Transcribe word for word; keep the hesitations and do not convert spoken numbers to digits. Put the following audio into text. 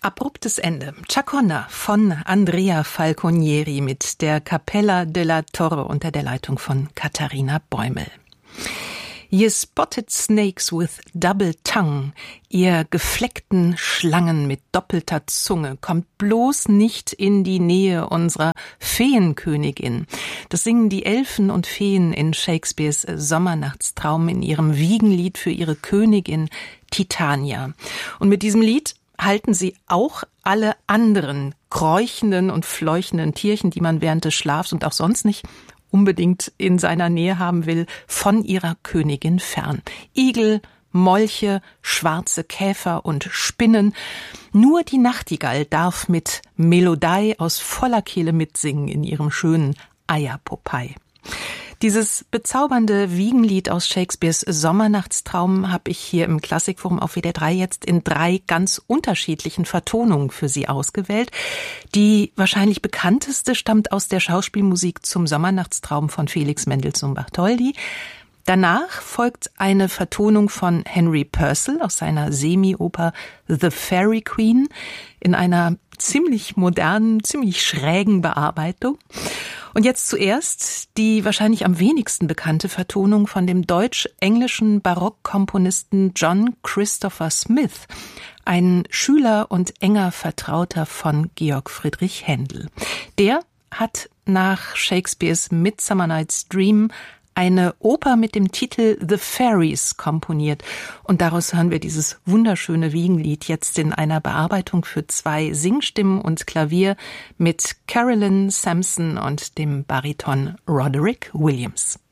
Abruptes Ende. Chaconda von Andrea Falconieri mit der Capella della Torre unter der Leitung von Katharina Bäumel. Ihr spotted snakes with double tongue, ihr gefleckten Schlangen mit doppelter Zunge, kommt bloß nicht in die Nähe unserer Feenkönigin. Das singen die Elfen und Feen in Shakespeares Sommernachtstraum in ihrem Wiegenlied für ihre Königin Titania. Und mit diesem Lied halten sie auch alle anderen kräuchenden und fleuchenden Tierchen, die man während des Schlafs und auch sonst nicht unbedingt in seiner Nähe haben will, von ihrer Königin fern. Igel, Molche, schwarze Käfer und Spinnen. Nur die Nachtigall darf mit Melodei aus voller Kehle mitsingen in ihrem schönen Eierpopei. Dieses bezaubernde Wiegenlied aus Shakespeares Sommernachtstraum habe ich hier im Klassikforum auf W D R drei jetzt in drei ganz unterschiedlichen Vertonungen für Sie ausgewählt. Die wahrscheinlich bekannteste stammt aus der Schauspielmusik zum Sommernachtstraum von Felix Mendelssohn Bartholdy. Danach folgt eine Vertonung von Henry Purcell aus seiner Semi-Oper The Fairy Queen in einer ziemlich modernen, ziemlich schrägen Bearbeitung. Und jetzt zuerst die wahrscheinlich am wenigsten bekannte Vertonung von dem deutsch-englischen Barockkomponisten John Christopher Smith, ein Schüler und enger Vertrauter von Georg Friedrich Händel. Der hat nach Shakespeares Midsummer Night's Dream eine Oper mit dem Titel The Fairies komponiert. Und daraus hören wir dieses wunderschöne Wiegenlied jetzt in einer Bearbeitung für zwei Singstimmen und Klavier mit Carolyn Sampson und dem Bariton Roderick Williams.